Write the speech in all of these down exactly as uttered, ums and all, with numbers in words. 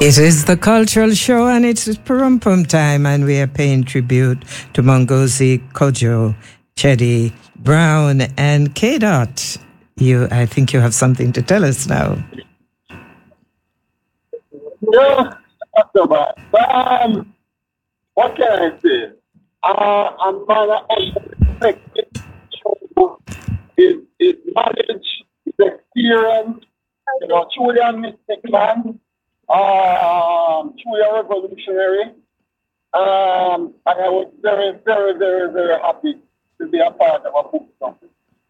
It is the cultural show and it's Purum Pum time, and we are paying tribute to Mongozi, Kojo, Chedi, Brown, and K-Dot. You, I think you have something to tell us now. Yeah, um, what can I say? Uh, I'm gonna expect his, his knowledge, his experience, you know, truly a mystic man. Um, truly a revolutionary. Um, and I was very, very, very, very happy to be a part of a book company.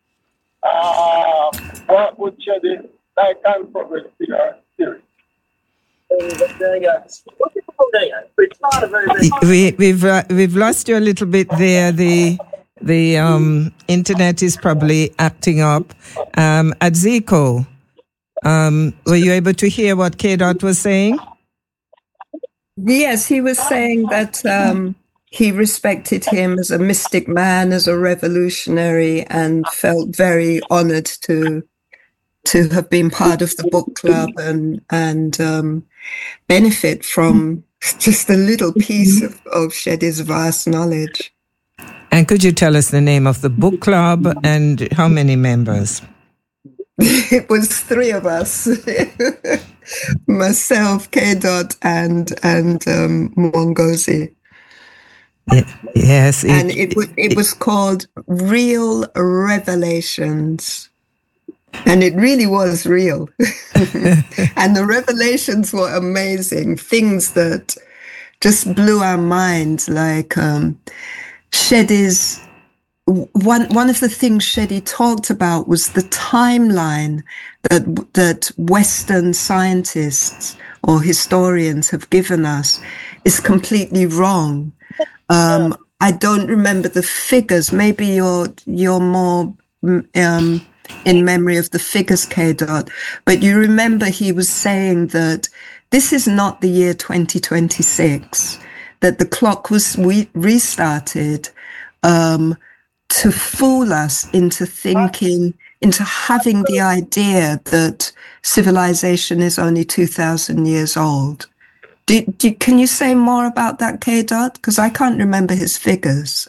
Um, what would share this like and progress series? We, we've uh, we've lost you a little bit there. The the um, internet is probably acting up. Um, Adziko, um, were you able to hear what K-Dot was saying? Yes, he was saying that um, he respected him as a mystic man, as a revolutionary, and felt very honored to to have been part of the book club and and um, benefit from just a little piece of, of Chedi's vast knowledge. And could you tell us the name of the book club and how many members? It was three of us, myself, K-Dot, and and um, Mongozi. Yes, it, and it was it was called Real Revelations. And it really was real. And the revelations were amazing. Things that just blew our minds, like um, Chedi's, one, one of the things Chedi talked about was the timeline that, that Western scientists or historians have given us is completely wrong. Um, I don't remember the figures. Maybe you're, you're more... Um, in memory of the figures, K-Dot. But you remember he was saying that this is not the year twenty twenty-six, that the clock was re- restarted um, to fool us into thinking, into having the idea that civilization is only two thousand years old. Do, do, can you say more about that, K-Dot? Because I can't remember his figures.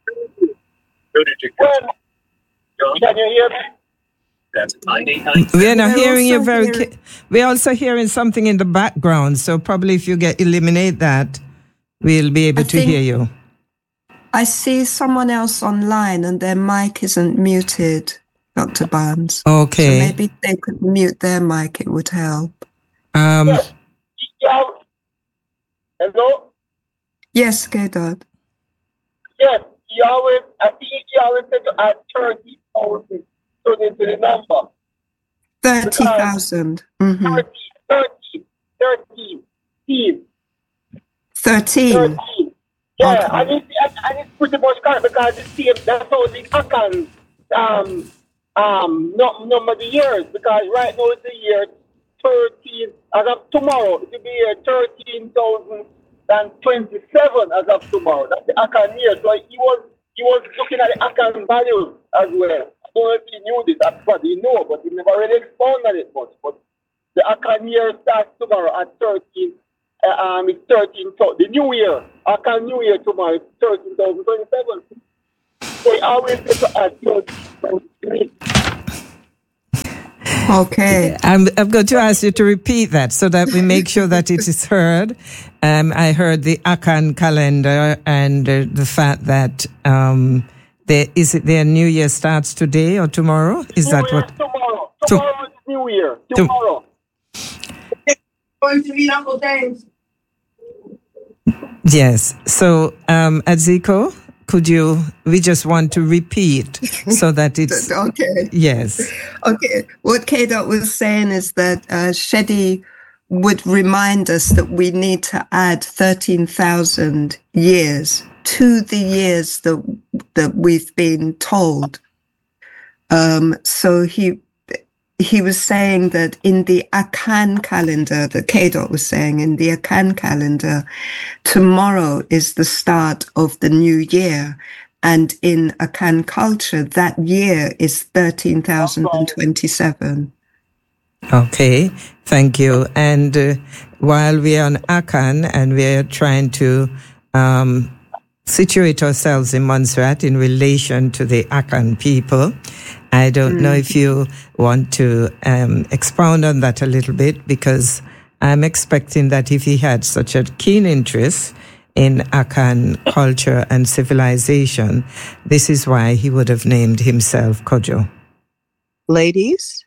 Can you hear me? That's We're not We're hearing you also very. hearing- Ca- we're also hearing something in the background. So probably if you get eliminate that, we'll be able I to think- hear you. I see someone else online and their mic isn't muted, Doctor Barnes. Okay. So maybe they could mute their mic, it would help. Um. Yes. Yeah. Hello? Yes, K-Dot. Yes, you always, I think you always said to add thirty thousand to the, to the number. thirty thousand. Mm-hmm. thirty, thirty, thirteen, thirteen, thirteen. thirteen. Yeah, Okay. and, it's, and, and it's pretty much correct because it's the same, that's how the Akan um, um, no, number the years, because right now it's the year thirteen, as of tomorrow, it will be year thirteen thousand twenty-seven as of tomorrow. That's the Akan year. So he was he was looking at the Akan values as well. I don't know if he knew this, that's what he knew, but he never really expounded it much. But the Akan year starts tomorrow at thirteen. Uh, um, it's thirteen. So the new year, Akan New Year tomorrow, is thirteen thousand twenty-seven. So he always get to add thirteen. Okay. I'm, I'm going to ask you to repeat that so that we make sure that it is heard. Um, I heard the Akan calendar and uh, the fact that um, there, is it their New Year starts today or tomorrow? Is New that Year what? tomorrow? To- Tomorrow is New Year. Tomorrow. Going to meet Uncle James. Yes. So, um, Adziko, could you? We just want to repeat so that it's Okay. yes. Okay. What K-Dot was saying is that uh, Chedi would remind us that we need to add thirteen thousand years to the years that that we've been told. Um, so he he was saying that in the Akan calendar, that K-Dot was saying, in the Akan calendar, tomorrow is the start of the new year. And in Akan culture, that year is thirteen thousand twenty-seven. Okay, thank you. And uh, while we are on Akan and we are trying to um, situate ourselves in Montserrat in relation to the Akan people, I don't mm. know if you want to um, expound on that a little bit, because I'm expecting that if he had such a keen interest in Akan culture and civilization, this is why he would have named himself Kojo. Ladies?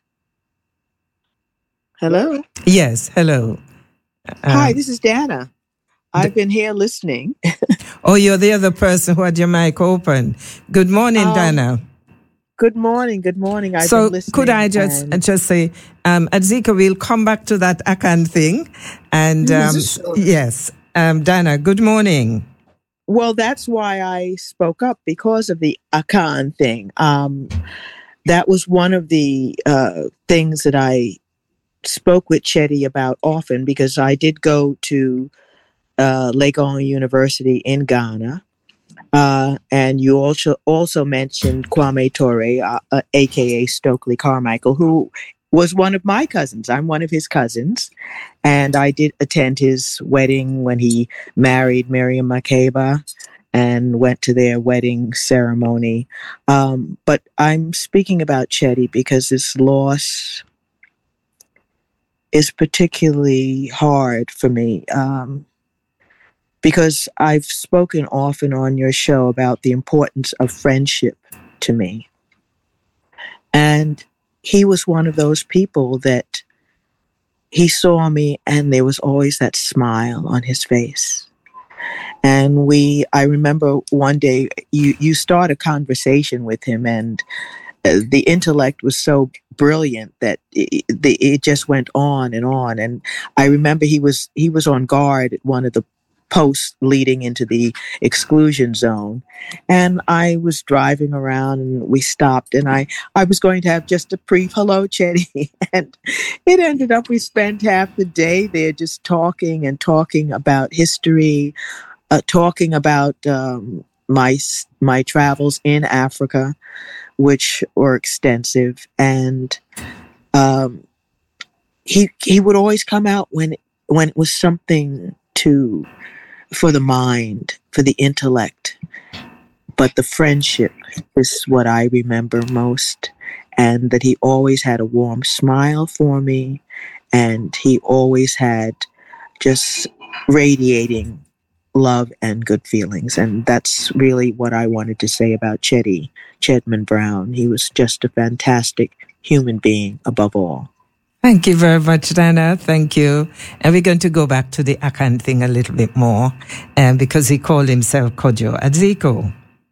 Hello? Yes, hello. Hi, Um, this is Dana. I've been here listening. Oh, you're the other person who had your mic open. Good morning, Um, Dana. Good morning, good morning. I've So been listening. could I just and- just say, um, Adzika, we'll come back to that Akan thing. And um, Yes, sure. yes, um, Dana, good morning. Well, that's why I spoke up, because of the Akan thing. Um, that was one of the uh, things that I spoke with Chetty about often, because I did go to uh, Legon University in Ghana. Uh, and you also also mentioned Kwame Ture, uh, uh, a k a. Stokely Carmichael, who was one of my cousins. I'm one of his cousins. And I did attend his wedding when he married Miriam Makeba and went to their wedding ceremony. Um, but I'm speaking about Chetty because this loss is particularly hard for me. Um, because I've spoken often on your show about the importance of friendship to me. And he was one of those people that he saw me and there was always that smile on his face. And we, I remember one day you, you start a conversation with him, and uh, the intellect was so brilliant that it, it, it just went on and on. And I remember he was, he was on guard at one of the posts leading into the exclusion zone. And I was driving around and we stopped, and I, I was going to have just a brief hello, Chetty. And it ended up we spent half the day there just talking and talking about history, uh, talking about um, my, my travels in Africa, which were extensive. And um, he, he would always come out when, when it was something to, for the mind, for the intellect. But the friendship is what I remember most. And that he always had a warm smile for me. And he always had just radiating love and good feelings. And that's really what I wanted to say about Chetty Chedman Brown. He was just a fantastic human being above all. Thank you very much, Dana. Thank you. And we're going to go back to the Akan thing a little bit more, um, because he called himself Kojo. Adziko.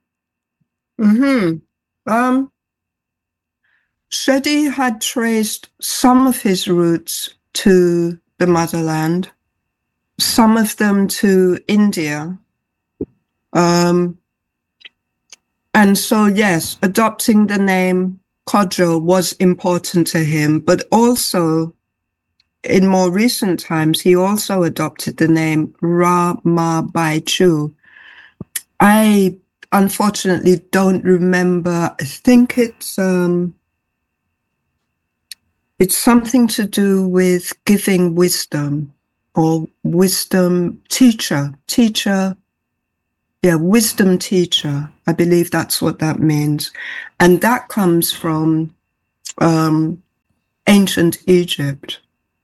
Mm-hmm. Um, Chetty had traced some of his roots to the motherland, some of them to India. Um, and so, yes, adopting the name Kojo was important to him, but also in more recent times, he also adopted the name Ra Ma Bai Chu. I unfortunately don't remember. I think it's um, it's something to do with giving wisdom or wisdom teacher, teacher. Yeah, wisdom teacher. I believe that's what that means. And that comes from um, ancient Egypt.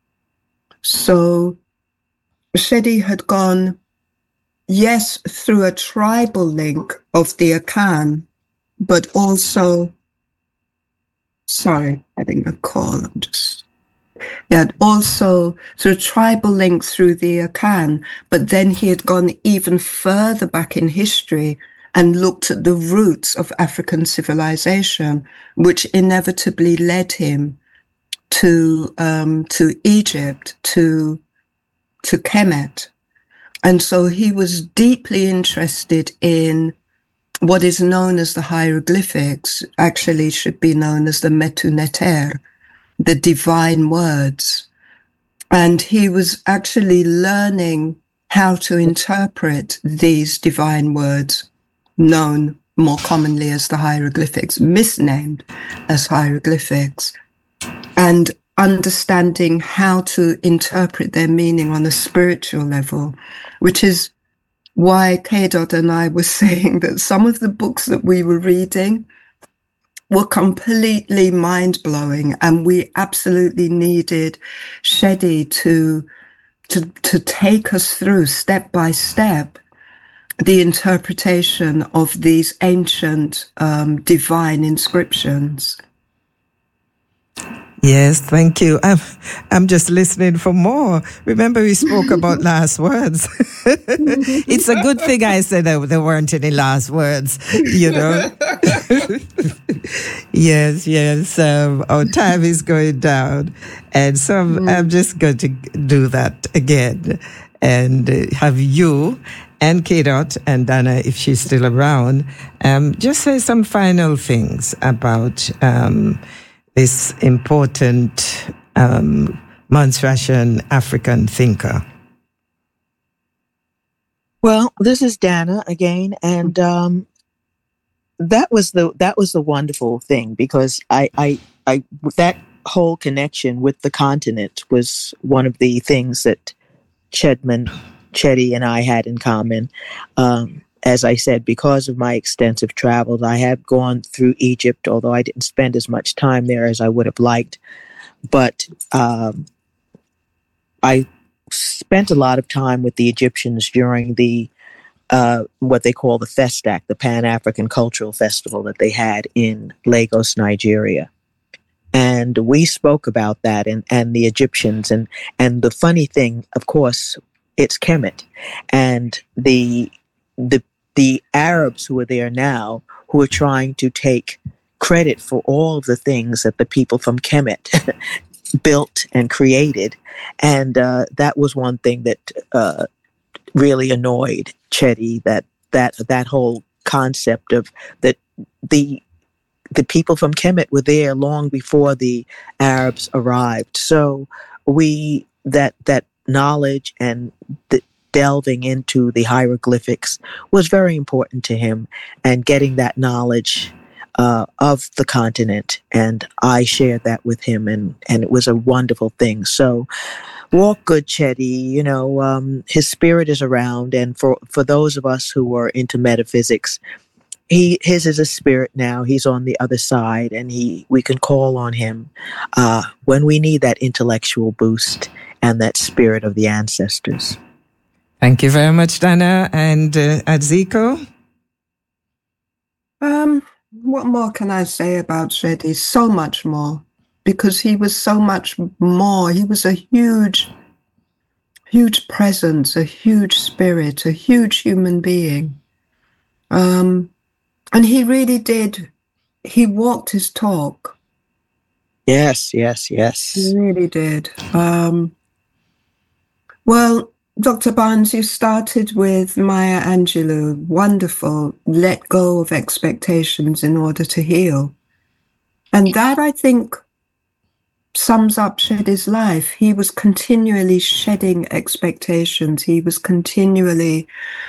So Chetty had gone, yes, through a tribal link of the Akan, but also, sorry, having a call, I'm just, yeah, also through a tribal link through the Akan, but then he had gone even further back in history and looked at the roots of African civilization, which inevitably led him to um, to Egypt, to to Kemet. And so he was deeply interested in what is known as the hieroglyphics, actually should be known as the Metu Neter, the divine words. And he was actually learning how to interpret these divine words, known more commonly as the hieroglyphics, misnamed as hieroglyphics. And understanding how to interpret their meaning on a spiritual level, which is why K. Dot and I were saying that some of the books that we were reading were completely mind-blowing, and we absolutely needed Shedi to, to, to take us through step by step the interpretation of these ancient um, divine inscriptions. Yes, thank you. I'm, I'm just listening for more. Remember, we spoke about last words. It's a good thing I said that there weren't any last words, you know. Yes, yes. Um, our time is going down. And so I'm, mm. I'm just going to do that again and uh, have you and K. Dot and Dana, if she's still around, um, just say some final things about um, this important um, Montserratian African thinker. Well, this is Dana again, and um, that was the that was the wonderful thing, because I, I I that whole connection with the continent was one of the things that Chedman, Chedi, and I had in common. Um, As I said, because of my extensive travels, I have gone through Egypt, although I didn't spend as much time there as I would have liked. But um, I spent a lot of time with the Egyptians during the uh, what they call the Festac, the Pan-African Cultural Festival that they had in Lagos, Nigeria. And we spoke about that and, and the Egyptians. And, and the funny thing, of course, it's Kemet. And the the the Arabs who are there now, who are trying to take credit for all of the things that the people from Kemet built and created. And uh, that was one thing that uh, really annoyed Chedi, that that that whole concept of that the the people from Kemet were there long before the Arabs arrived. So we that that knowledge and the delving into the hieroglyphics was very important to him, and getting that knowledge uh, of the continent. And I shared that with him, and, and it was a wonderful thing. So walk good, Chedi. You know, um, his spirit is around. And for, for those of us who are into metaphysics, he his is a spirit now. He's on the other side, and he we can call on him uh, when we need that intellectual boost and that spirit of the ancestors. Thank you very much, Dana. And uh, Aziko? Um, what more can I say about Shedi? So much more, because he was so much more. He was a huge, huge presence, a huge spirit, a huge human being. Um, and he really did, he walked his talk. Yes, yes, yes. He really did. Um, well, Doctor Barnes, you started with Maya Angelou. Wonderful. Let go of expectations in order to heal. And that, I think, sums up Shedi's life. He was continually shedding expectations. He was continually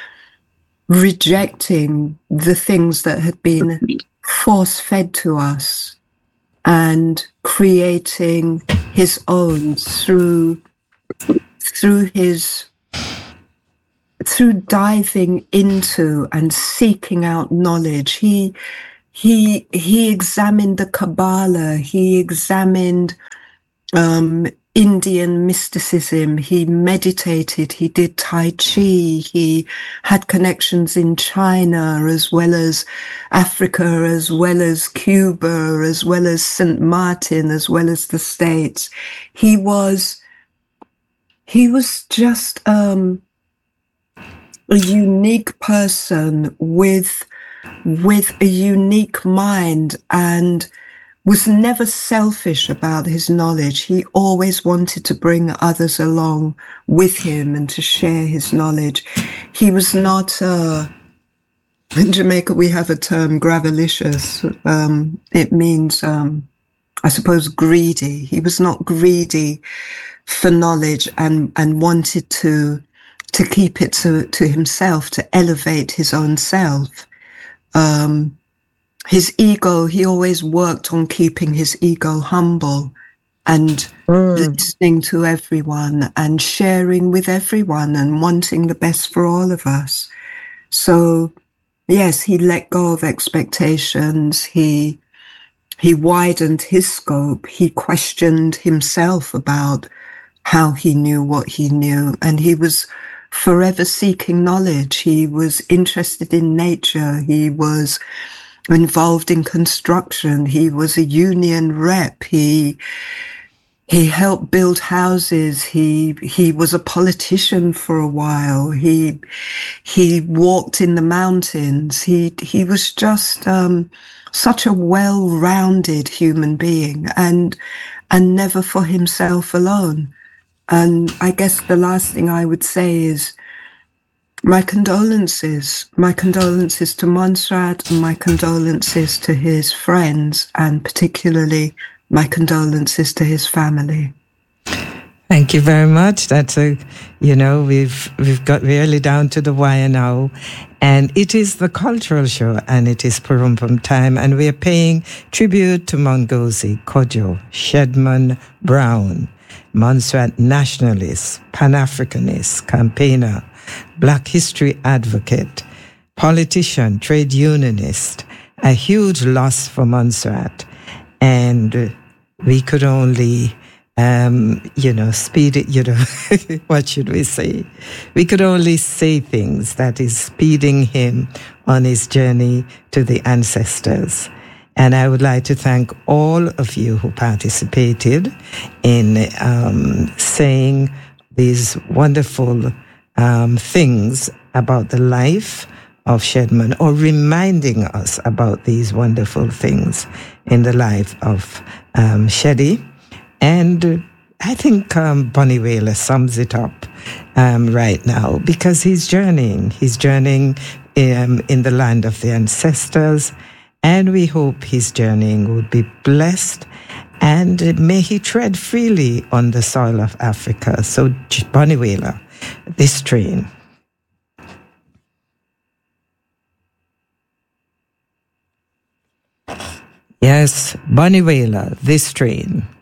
rejecting the things that had been force-fed to us and creating his own through, through his through diving into and seeking out knowledge. He he he examined the Kabbalah, he examined um, Indian mysticism, he meditated, he did Tai Chi, he had connections in China as well as Africa, as well as Cuba, as well as Saint Martin, as well as the States. He was he was just um a unique person with with a unique mind, and was never selfish about his knowledge. He always wanted to bring others along with him and to share his knowledge. He was not, uh, in Jamaica we have a term, gravelicious. Um, it means, um, I suppose, greedy. He was not greedy for knowledge and, and wanted to to keep it to, to himself, to elevate his own self. Um, his ego, he always worked on keeping his ego humble and Mm. listening to everyone and sharing with everyone and wanting the best for all of us. So, yes, he let go of expectations. He he widened his scope. He questioned himself about how he knew what he knew, and he was forever seeking knowledge. He was interested in nature. He was involved in construction. He was a union rep. He he helped build houses. He he was a politician for a while. He he walked in the mountains. He he was just um, such a well-rounded human being, and and never for himself alone. And I guess the last thing I would say is my condolences. My condolences to Montserrat, and my condolences to his friends, and particularly my condolences to his family. Thank you very much. That's a, you know, we've we've got really down to the wire now, and it is the cultural show, and it is Purumpum time, and we are paying tribute to Ngozi Kodjo, Shedman Brown, Montserrat nationalist, Pan-Africanist, campaigner, Black history advocate, politician, trade unionist, a huge loss for Montserrat, and we could only, um, you know, speed it, you know, what should we say? We could only say things that is speeding him on his journey to the ancestors. And I would like to thank all of you who participated in um, saying these wonderful um, things about the life of Shedman, or reminding us about these wonderful things in the life of um, Shedi. And I think um, Bunny Wailer sums it up um, right now, because he's journeying. He's journeying um, in the land of the ancestors, and we hope his journeying would be blessed, and may he tread freely on the soil of Africa. So, Bunny Wailer, this train. Yes, Bunny Wailer, this train.